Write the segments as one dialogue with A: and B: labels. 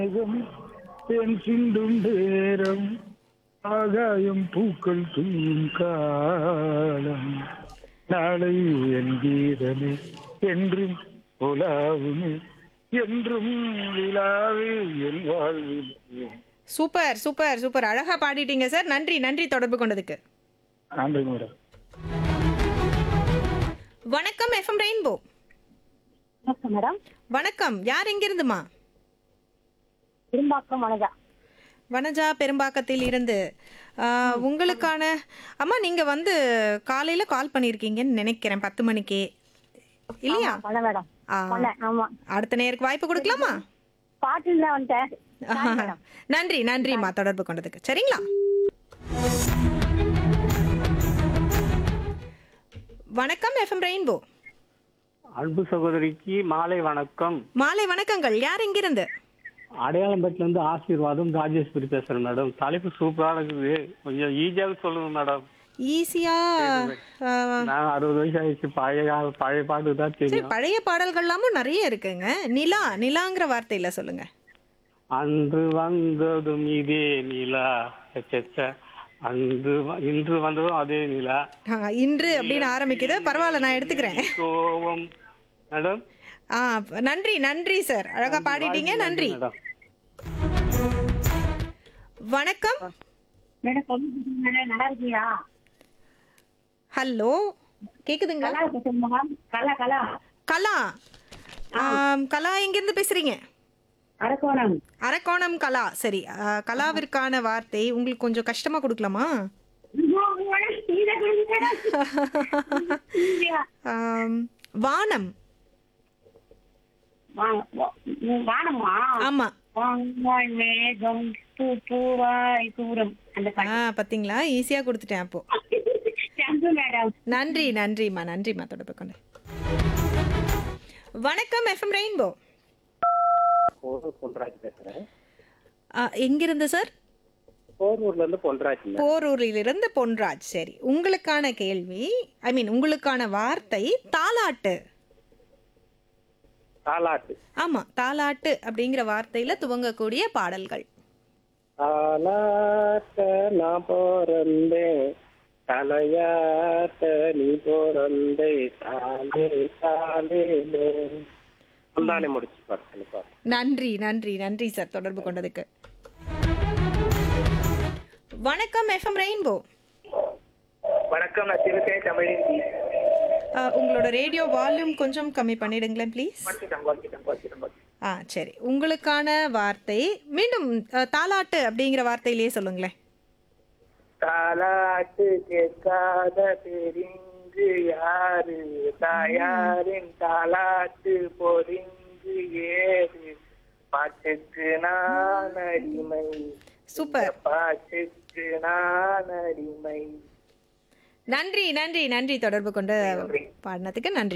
A: மேகம் தேன் சிந்தும் நேரம் ஆகாயம் பூக்கள் தூவும் காலம் நாளை என் கீதமே என்றும் உலாவுமே என்றும் விழாவே என் வாழ்வில்.
B: சூப்பர் சூப்பர் சூப்பர், அழகா பாடிட்டீங்க சார். நன்றி நன்றி தொடர்பு கொண்டதுக்கு.
A: நன்றி மேடம்.
B: வணக்கம் எஃப்எம் ரெயின்போ.
C: வணக்கம் மேடம்.
B: வணக்கம், யார் எங்கிருந்துமா?
C: திரும்பாக்கம் வனஜா.
B: வனஜா பெரும்பாக்கத்தில் இருந்து. உங்களுக்கான அம்மா, நீங்க வந்து காலையில கால் பண்ணியிருக்கீங்கன்னு நினைக்கிறேன் 10 மணிக்கே இல்லையா?
C: ஆமா, பண்ணேன் மேடம்.
B: ஆ,
C: பண்ணேன், ஆமா.
B: அடுத்த நேருக்கு வாய்ப்பு கொடுக்கலாமா?
C: பாட்டுல வந்துட்டேன்.
B: நன்றி நன்றிம்மா தொடர்பு கொண்டதுக்கு. சரிங்களா? வணக்கம் எஃப்எம் ரெயின்போ.
D: அன்பு சகோதரிக்கு மாலை வணக்கம்.
B: மாலை வணக்கங்கள். யார் எங்கிருந்து?
D: அடையாளம்பேட்டில இருந்து ஆசீர்வாதம் ராஜேஸ்வரி பேசுறேன் மேடம். தலைப்பு சூப்பரா இருக்குது, கொஞ்சம் ஈஸியாக சொல்லுங்க மேடம்.
B: ஈஸியா?
D: நான் 60 வயசு ஆயிடுச்சு, பழைய பாட்டு தான்
B: சரி,
D: தெரியும்.
B: பழைய பாடல்கள்லாமும் நிறைய இருக்குங்க. நிலா, நிலாங்கிற வார்த்தையில சொல்லுங்க.
D: அன்று வந்ததும் இதே நிலா, இன்று வந்ததும் அதே நிலா.
B: இன்று அப்படின்னு ஆரம்பிக்குது. பரவாயில்ல, நான் எடுத்துக்கிறேன்.
D: கோவம் மேடம்.
B: நன்றி நன்றி சார், அழகா பாடிட்டீங்க. நன்றி.
D: மேடம்.
B: வணக்கம்.
C: மேடம், நல்லா இருக்கீங்களா?
B: ஹலோ, கேக்குதுங்களா?
C: கலா பேசுறேன் மேடம். கலா கலா
B: கலா. கலா எங்கிருந்து பேசுறீங்க?
C: அரக்கோணம்.
B: அரக்கோணம் கலா. சரி, கலாவிற்கான வார்த்தை உங்களுக்கு கொஞ்சம் கஷ்டமா கொடுக்கலாமா? வானம்.
C: வானமா?
B: ஆமா.
C: வாங்காய் மேகம் பூ பூவாய் தூரம். அந்த
B: பாத்தீங்களா, ஈஸியா கொடுத்துட்டேன் அப்போ.
C: மேடம்.
B: நன்றி நன்றிம்மா, நன்றிம்மா தொடர்பு கொண்டு. வணக்கம் எஃப்எம் ரெயின்போ.
D: பொன்ராஜ் பேசுறேன்.
B: எங்கிருந்து சார்?
D: போரூர்ல இருந்து பொன்ராஜ்.
B: போரூரிலிருந்து பொன்ராஜ். சரி, உங்களுக்கான கேள்வி, உங்களுக்கான வார்த்தை தாலாட்டு.
D: தாலாட்டு.
B: ஆமா, தாலாட்டு அப்படிங்கிற வார்த்தையில துவங்கக்கூடிய பாடல்கள்.
D: தாலாட்ட நான் பிறந்தேன், தலையாட்ட நீ பிறந்தே, தாலே தாலே முந்தானே முடிச்சு பாரு.
B: நன்றி நன்றி நன்றி சார் தொடர்பு கொண்டதுக்கு. வணக்கம் எஃப்எம் ரெயின்போ.
D: வணக்கம், நான் திருத்தே தமிழிந்தி.
B: உங்களோட ரேடியோ வால்யூம் கொஞ்சம் கம்மி பண்ணிடுங்களேன் ப்ளீஸ். சரி, உங்களுக்கான வார்த்தை மீண்டும் தாலாட்டு அப்படிங்கிற வார்த்தையிலேயே சொல்லுங்களேன்.
D: தாலாட்டு கேட்காத பெரிங்கு யாரு, தாயாரின் தாலாட்டு பொறிங்கு ஏறு, பாட்டுக்கு நான் அடிமை.
B: சூப்பர்.
D: பாட்டுக்கு நான் அடிமை.
B: நன்றி நன்றி நன்றி தொடர்பு கொண்டு பாடினதுக்கு நன்றி.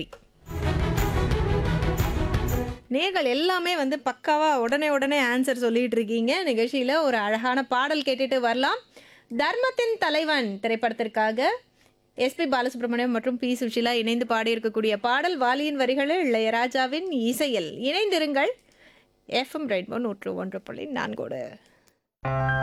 B: நேர்கள் எல்லாமே வந்து பக்காவா உடனே உடனே ஆன்சர் சொல்லிட்டு இருக்கீங்க. நிகழ்ச்சியில ஒரு அழகான பாடல் கேட்டுட்டு வரலாம். தர்மத்தின் தலைவன் திரைப்படத்திற்காக எஸ்பி பாலசுப்ரமணியம் மற்றும் பி சுஷிலா இணைந்து பாடியிருக்கக்கூடிய பாடல். வாலியின் வரிகளில் இளையராஜாவின் இசையில். இணைந்திருங்கள் எஃப்எம் ரெயின்போ 101.4.